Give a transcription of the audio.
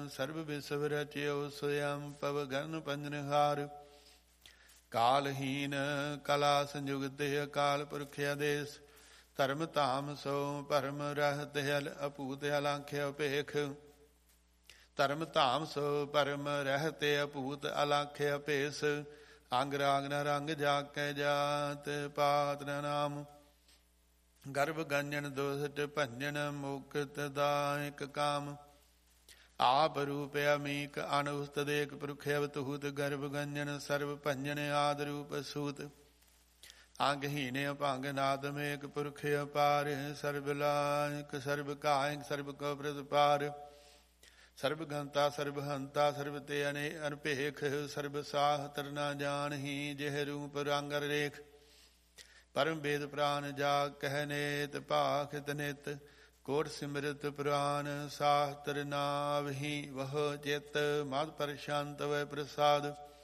ਸਰਬ ਵਿਸਵ ਰਚਿਓ ਸੋਯੰ ਪਵ ਗਨ ਪੰਜਨਹਾਰ। ਕਾਲਹੀਨ ਕਲਾ ਸੰਯੁਗਤ ਅਕਾਲ ਪੁਰਖ ਆਦੇਸ। ਧਰਮ ਧਾਮ ਸੋ ਭਰਮ ਰਹਿਤ ਹਲ ਅਭੂਤ ਅਲਾਖਿਆ ਭੇਖ। ਧਰਮ ਧਾਮ ਸੋ ਭਰਮ ਰਹਿਤ ਅਭੂਤ ਅਲਾਖਿਆ ਭੇਸ। ਅੰਗ ਰਾਗ ਨ ਰੰਗ ਜਾਕੈ ਜਾਤ ਪਾਤ ਨ ਨਾਮ। ਗਰਭ ਗੰਜਨ ਦੋਸਟ ਭੰਜਨ ਮੁਕਤ ਦਾਇਕ ਕਾਮ। ਆਪ ਰੂਪ ਅਮੀਕ ਅਨੁਸਤ ਦੇਖ ਪੁਰਖ ਅਵਤੂਤ। ਗਰਭ ਗੰਜਨ ਸਰਬ ਭੰਜਨ ਆਦ ਰੂਪ ਸੂਤ। ਅੰਗਹੀਨ ਅਭੰਗ ਨਾਦ ਮੇਕ ਪੁਰਖ ਅਪਾਰ। ਸਰਬ ਲਾਇਕ ਸਰਬ ਕਾਇਕ ਸਰਬ ਕੋ ਪ੍ਰਤਪਾਰ। ਸਰਬ ਗੰਤਾ ਸਰਬ ਹੰਤਾ ਸਰਬ ਤੇ ਅਨਭੇਖ। ਸਰਬ ਸਾਹ ਤਰਨਾ ਜਾਣਹੀ ਜਿਹ ਰੂਪ ਰੰਗ ਰੇਖ। ਪਰਮ ਵੇਦ ਪ੍ਰਾਨ ਜਾ ਕਹਿ ਨੇਤ ਭਾਖਿਤ ਨਿਤ। ਕੋਟ ਸਿਮਰਤ ਪੁਰਾਨ ਸਾਸਤਰ ਨਾਵਹੀ ਵਹ ਚਿਤ। ਮਦ ਪ੍ਰਸ਼ਾਂਤ ਵੈ ਪ੍ਰਸਾਦ।